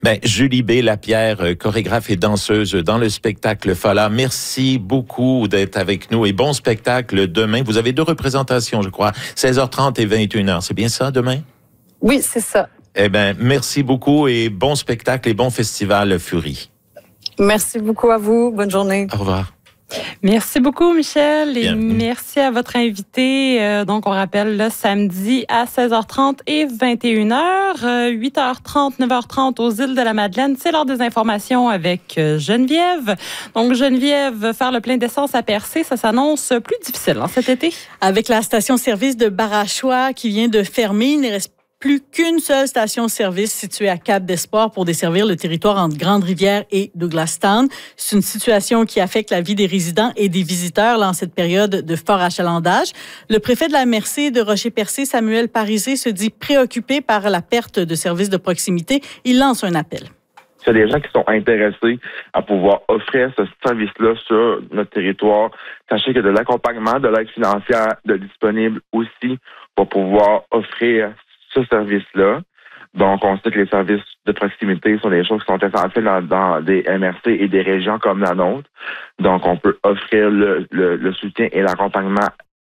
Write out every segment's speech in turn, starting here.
Julie B. Lapierre, chorégraphe et danseuse dans le spectacle Fala. Merci beaucoup d'être avec nous et bon spectacle demain. Vous avez 2 représentations, je crois, 16h30 et 21h. C'est bien ça demain? Oui, c'est ça. Merci beaucoup et bon spectacle et bon festival Fury. Merci beaucoup à vous. Bonne journée. Au revoir. Merci beaucoup, Michel, et merci à votre invité. Donc, on rappelle le samedi à 16h30 et 21h, 8h30, 9h30 aux îles de la Madeleine. C'est l'heure des informations avec Geneviève. Donc, Geneviève, faire le plein d'essence à Percé, ça s'annonce plus difficile cet été. Avec la station-service de Barachois qui vient de fermer, il ne reste plus qu'une seule station-service située à Cap-d'Espoir pour desservir le territoire entre Grande-Rivière et Douglastown. C'est une situation qui affecte la vie des résidents et des visiteurs là, en cette période de fort achalandage. Le préfet de la MRC de Rocher-Percé, Samuel Parisé, se dit préoccupé par la perte de services de proximité. Il lance un appel. S'il y a des gens qui sont intéressés à pouvoir offrir ce service-là sur notre territoire, sachez que de l'accompagnement, de l'aide financière de disponible aussi pour pouvoir offrir ce service-là. Donc, on sait que les services de proximité sont des choses qui sont essentielles dans des MRC et des régions comme la nôtre. Donc, on peut offrir le soutien et l'accompagnement.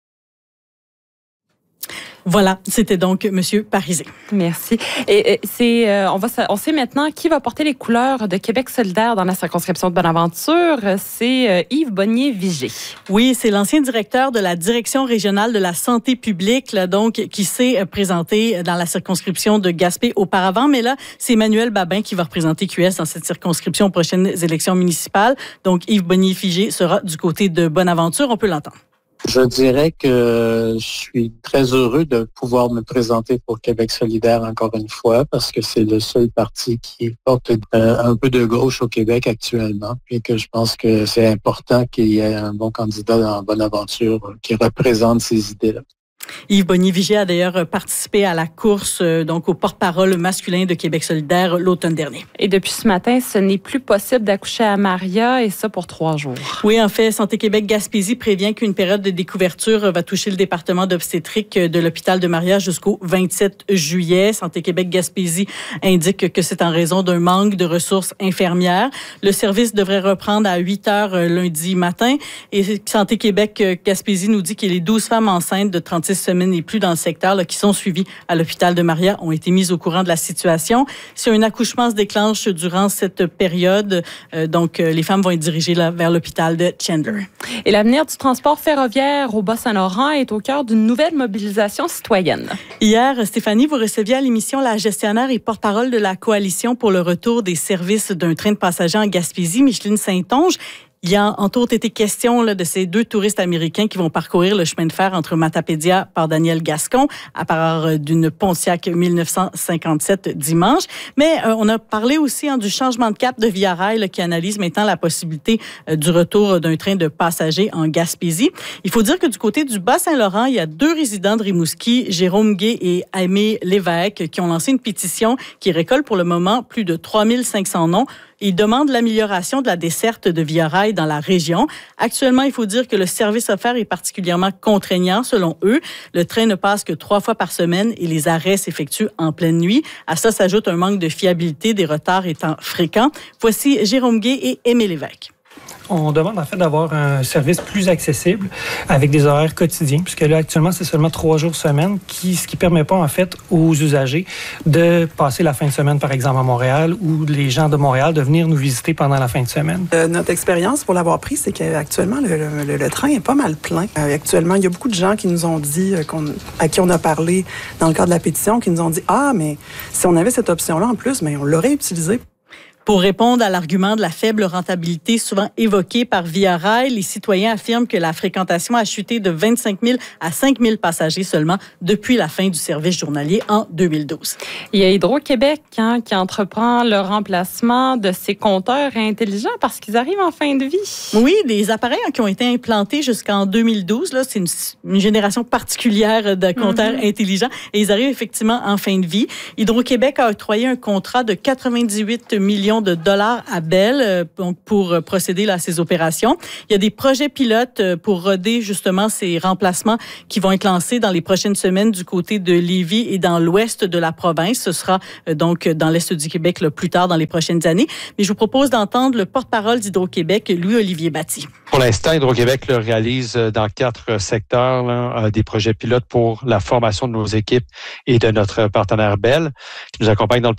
Voilà, c'était donc M. Parisé. Merci. Et on sait maintenant qui va porter les couleurs de Québec solidaire dans la circonscription de Bonaventure. C'est Yves Bonnier-Vigé. Oui, c'est l'ancien directeur de la Direction régionale de la santé publique, là, donc, qui s'est présenté dans la circonscription de Gaspé auparavant. Mais là, c'est Emmanuel Babin qui va représenter QS dans cette circonscription aux prochaines élections municipales. Donc, Yves Bonnier-Vigé sera du côté de Bonaventure. On peut l'entendre. Je dirais que je suis très heureux de pouvoir me présenter pour Québec solidaire encore une fois parce que c'est le seul parti qui porte un peu de gauche au Québec actuellement et que je pense que c'est important qu'il y ait un bon candidat dans Bonaventure qui représente ces idées-là. Yves Bonnier-Vigé a d'ailleurs participé à la course donc au porte-parole masculin de Québec solidaire l'automne dernier. Et depuis ce matin, ce n'est plus possible d'accoucher à Maria et ça pour 3 jours. Oui, en fait, Santé Québec Gaspésie prévient qu'une période de découverture va toucher le département d'obstétrique de l'hôpital de Maria jusqu'au 27 juillet. Santé Québec Gaspésie indique que c'est en raison d'un manque de ressources infirmières. Le service devrait reprendre à 8 heures lundi matin et Santé Québec Gaspésie nous dit que les 12 femmes enceintes de 36 semaines et plus dans le secteur là, qui sont suivies à l'hôpital de Maria ont été mises au courant de la situation. Si un accouchement se déclenche durant cette période, les femmes vont être dirigées là, vers l'hôpital de Chandler. Et l'avenir du transport ferroviaire au Bas-Saint-Laurent est au cœur d'une nouvelle mobilisation citoyenne. Hier, Stéphanie, vous receviez à l'émission la gestionnaire et porte-parole de la Coalition pour le retour des services d'un train de passagers en Gaspésie, Micheline Saint-Onge. Il y a entre autres été question là, de ces 2 touristes américains qui vont parcourir le chemin de fer entre Matapédia par Daniel Gascon à part d'une Pontiac 1957 dimanche. Mais on a parlé aussi du changement de cap de Via Rail là, qui analyse maintenant la possibilité du retour d'un train de passagers en Gaspésie. Il faut dire que du côté du Bas-Saint-Laurent, il y a 2 résidents de Rimouski, Jérôme Gay et Aimé Lévesque, qui ont lancé une pétition qui récolte pour le moment plus de 3500 noms. Ils demandent l'amélioration de la desserte de Via Rail dans la région. Actuellement, il faut dire que le service offert est particulièrement contraignant selon eux. Le train ne passe que 3 fois par semaine et les arrêts s'effectuent en pleine nuit. À ça s'ajoute un manque de fiabilité, des retards étant fréquents. Voici Jérôme Gay et Aimé Lévesque. On demande en fait d'avoir un service plus accessible avec des horaires quotidiens, puisque là actuellement c'est seulement 3 jours semaine, ce qui permet pas en fait aux usagers de passer la fin de semaine par exemple à Montréal ou les gens de Montréal de venir nous visiter pendant la fin de semaine. Notre expérience pour l'avoir pris, c'est qu'actuellement le train est pas mal plein. Actuellement, il y a beaucoup de gens qui nous ont dit, à qui on a parlé dans le cadre de la pétition, qui nous ont dit « Ah, mais si on avait cette option-là en plus, mais on l'aurait utilisée. » Pour répondre à l'argument de la faible rentabilité souvent évoqué par Via Rail, les citoyens affirment que la fréquentation a chuté de 25 000 à 5 000 passagers seulement depuis la fin du service journalier en 2012. Il y a Hydro-Québec qui entreprend le remplacement de ses compteurs intelligents parce qu'ils arrivent en fin de vie. Oui, des appareils qui ont été implantés jusqu'en 2012. Là, c'est une génération particulière de compteurs intelligents et ils arrivent effectivement en fin de vie. Hydro-Québec a octroyé un contrat de 98 millions millions de dollars à Bell pour procéder à ces opérations. Il y a des projets pilotes pour roder justement ces remplacements qui vont être lancés dans les prochaines semaines du côté de Lévis et dans l'ouest de la province. Ce sera donc dans l'est du Québec plus tard dans les prochaines années. Mais je vous propose d'entendre le porte-parole d'Hydro-Québec, Louis-Olivier Batty. Pour l'instant, Hydro-Québec réalise dans 4 secteurs des projets pilotes pour la formation de nos équipes et de notre partenaire Bell, qui nous accompagne dans le